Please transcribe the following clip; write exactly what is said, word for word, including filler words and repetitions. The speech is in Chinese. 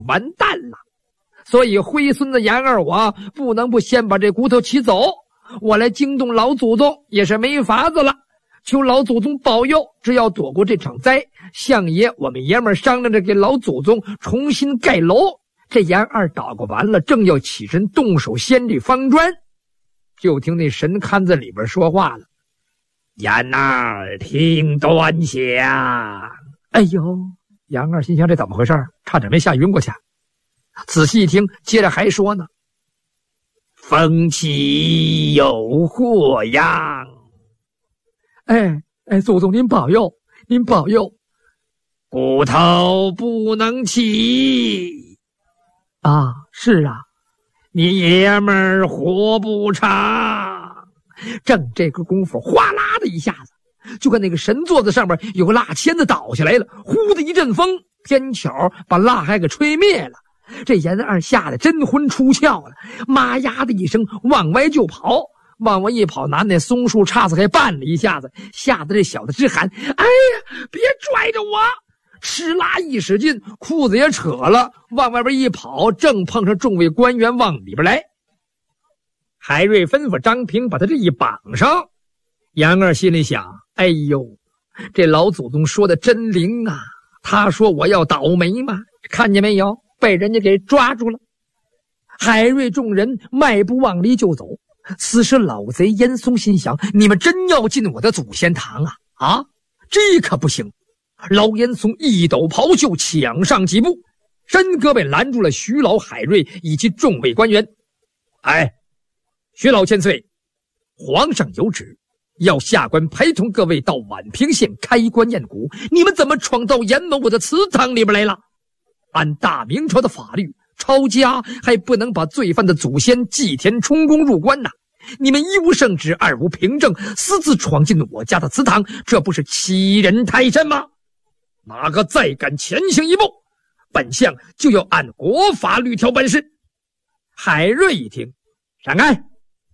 完蛋了。所以龟孙子杨二我不能不先把这骨头取走，我来惊动老祖宗也是没法子了。求老祖宗保佑，只要躲过这场灾，相爷我们爷们商量着给老祖宗重新盖楼。这杨二祷告完了，正要起身动手掀这方砖，就听那神龛子里边说话了：杨二听端详。哎呦，杨二心想这怎么回事，差点没吓晕过去。仔细一听，接着还说呢：风起有祸殃。哎哎，祖宗您保佑，您保佑。骨头不能起啊，是啊，你爷们儿活不长。正这个功夫，哗啦的一下子，就看那个神座子上面有个蜡签子倒下来了，呼的一阵风，偏巧把蜡还给吹灭了。这严二吓得真昏出窍了，妈呀的一声往外就跑，往外一跑，拿那松树叉子还绊了一下子，吓得这小子直喊：哎呀，别拽着我！哧啦一使劲，裤子也扯了，往外边一跑，正碰上众位官员往里边来。海瑞吩咐张平把他这一绑上。杨二心里想：哎呦，这老祖宗说的真灵啊，他说我要倒霉吗？看见没有，被人家给抓住了。海瑞众人迈步往里就走。此时老贼严嵩心想：你们真要进我的祖先堂啊啊，这可不行。老严嵩一抖袍袖，抢上几步，申哥被拦住了徐老、海瑞以及众位官员。哎，徐老千岁，皇上有旨，要下官陪同各位到宛平县开棺验骨，你们怎么闯到严某我的祠堂里边来了？按大明朝的法律，抄家还不能把罪犯的祖先祭田充公入关呐！你们一无圣旨，二无凭证，私自闯进我家的祠堂，这不是欺人太甚吗？哪个再敢前行一步，本相就要按国法律条办事。海瑞一听，闪开！